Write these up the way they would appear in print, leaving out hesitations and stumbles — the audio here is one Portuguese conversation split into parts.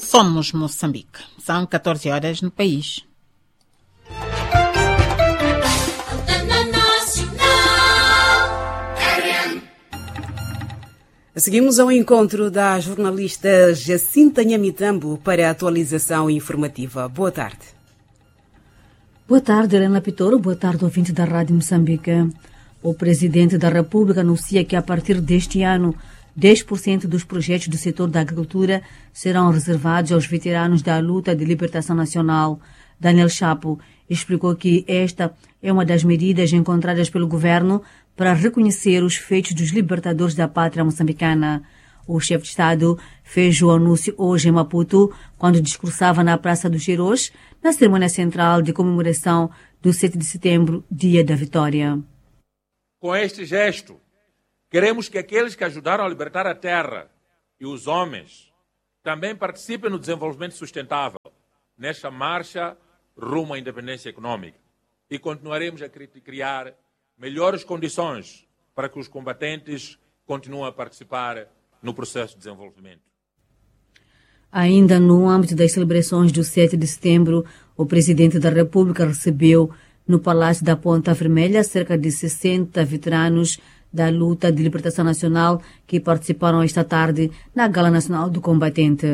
Somos Moçambique. São 14 horas no país. Seguimos ao encontro da jornalista Jacinta Nhamitambo para a atualização informativa. Boa tarde. Boa tarde, Helena Pitoro. Boa tarde, ouvinte da Rádio Moçambique. O Presidente da República anuncia que a partir deste ano, 10% dos projetos do setor da agricultura serão reservados aos veteranos da luta de libertação nacional. Daniel Chapo explicou que esta é uma das medidas encontradas pelo governo para reconhecer os feitos dos libertadores da pátria moçambicana. O chefe de Estado fez o anúncio hoje em Maputo, quando discursava na Praça dos Heróis, na cerimônia central de comemoração do 7 de setembro, Dia da Vitória. Com este gesto, queremos que aqueles que ajudaram a libertar a terra e os homens também participem no desenvolvimento sustentável, nesta marcha rumo à independência econômica. E continuaremos a criar melhores condições para que os combatentes continuem a participar no processo de desenvolvimento. Ainda no âmbito das celebrações do 7 de setembro, o Presidente da República recebeu no Palácio da Ponta Vermelha cerca de 60 veteranos da luta de libertação nacional que participaram esta tarde na Gala Nacional do Combatente.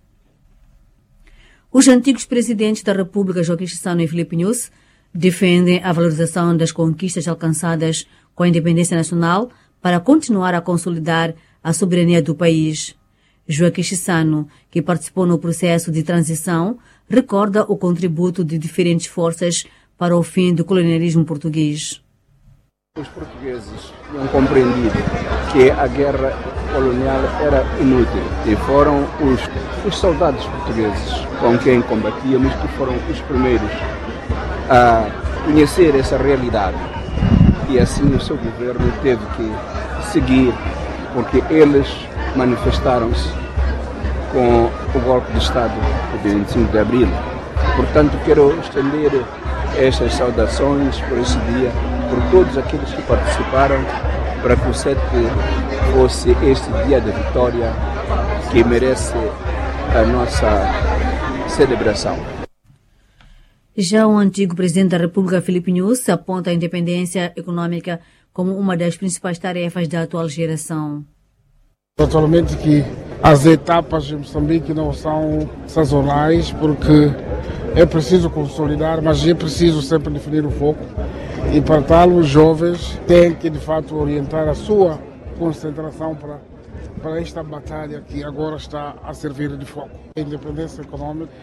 Os antigos presidentes da República, Joaquim Chissano e Filipe Nunes, defendem a valorização das conquistas alcançadas com a independência nacional para continuar a consolidar a soberania do país. Joaquim Chissano, que participou no processo de transição, recorda o contributo de diferentes forças para o fim do colonialismo português. Os portugueses tinham compreendido que a guerra colonial era inútil e foram os soldados portugueses com quem combatíamos que foram os primeiros a conhecer essa realidade, e assim o seu governo teve que seguir, porque eles manifestaram-se com o golpe de Estado de 25 de Abril. Portanto, quero estender estas saudações por esse dia, por todos aqueles que participaram, para que o 7 fosse este dia da vitória que merece a nossa celebração. Já o antigo presidente da República, Filipe Nunes, aponta a independência econômica como uma das principais tarefas da atual geração. Naturalmente que as etapas em Moçambique não são sazonais, porque é preciso consolidar, mas é preciso sempre definir o foco. E para tal, os jovens têm que, de fato, orientar a sua concentração para esta batalha que agora está a servir de foco. A independência econômica.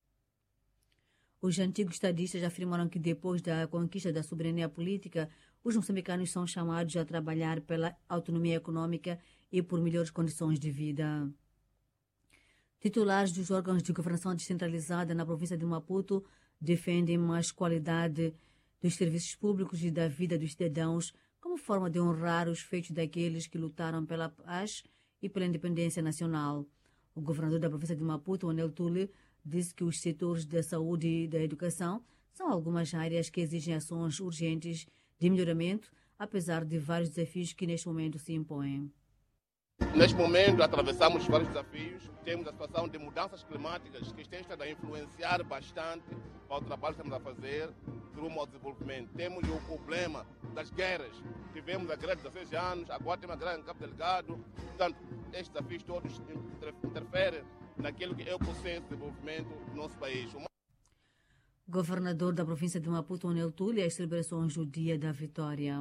Os antigos estadistas afirmaram que depois da conquista da soberania política, os moçambicanos são chamados a trabalhar pela autonomia econômica e por melhores condições de vida. Titulares dos órgãos de governação descentralizada na província de Maputo defendem mais qualidade dos serviços públicos e da vida dos cidadãos como forma de honrar os feitos daqueles que lutaram pela paz e pela independência nacional. O governador da província de Maputo, Onel Tule, disse que os setores da saúde e da educação são algumas áreas que exigem ações urgentes de melhoramento, apesar de vários desafios que neste momento se impõem. Neste momento atravessamos vários desafios, temos a situação de mudanças climáticas que têm estado a influenciar bastante para o trabalho que estamos a fazer rumo ao desenvolvimento. Temos o problema das guerras, tivemos a guerra de 16 anos, agora temos a guerra em Cabo Delgado, portanto estes desafios todos interferem naquilo que é o processo de desenvolvimento do nosso país. Governador da província de Maputo, Onel Tule, as celebrações do Dia da Vitória.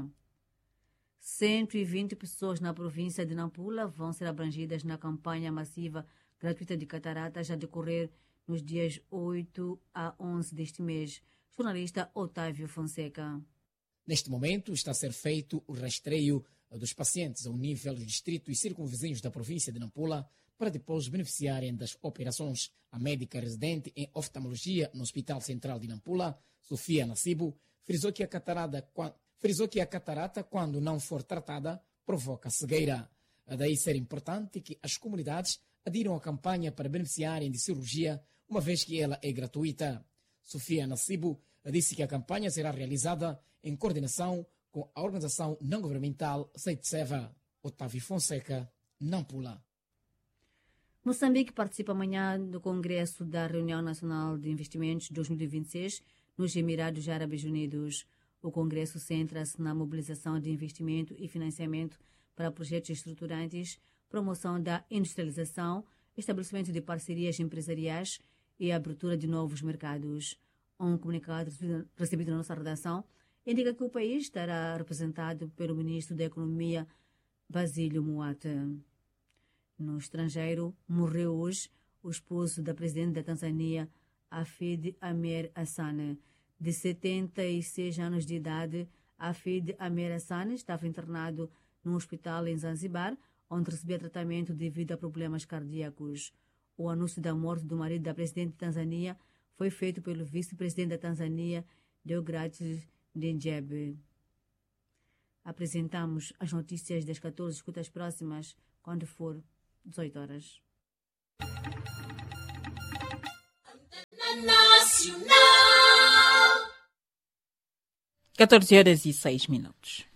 120 pessoas na província de Nampula vão ser abrangidas na campanha massiva gratuita de cataratas a decorrer nos dias 8 a 11 deste mês. Jornalista Otávio Fonseca. Neste momento está a ser feito o rastreio dos pacientes ao nível dos distritos e circunvizinhos da província de Nampula para depois beneficiarem das operações. A médica residente em oftalmologia no Hospital Central de Nampula, Sofia Nassibo, frisou que a catarata, quando não for tratada, provoca cegueira. Daí ser importante que as comunidades adiram à campanha para beneficiarem de cirurgia, uma vez que ela é gratuita. Sofia Nassibo disse que a campanha será realizada em coordenação com a organização não governamental Seitseva. Otávio Fonseca, Nampula. Moçambique participa amanhã do Congresso da Reunião Nacional de Investimentos 2026 nos Emirados Árabes Unidos. O Congresso centra-se na mobilização de investimento e financiamento para projetos estruturantes, promoção da industrialização, estabelecimento de parcerias empresariais e abertura de novos mercados. Um comunicado recebido na nossa redação indica que o país estará representado pelo ministro da Economia, Basílio Muata. No estrangeiro, morreu hoje o esposo da presidente da Tanzânia, Hafid Amir Hassan. De 76 anos de idade, Hafid Amir Hassan estava internado num hospital em Zanzibar, onde recebia tratamento devido a problemas cardíacos. O anúncio da morte do marido da presidente da Tanzânia foi feito pelo vice-presidente da Tanzânia, Deogratias Ndejembe. Apresentamos as notícias das 14. Escuta as próximas quando for 18 horas. 14 horas e 6 minutos.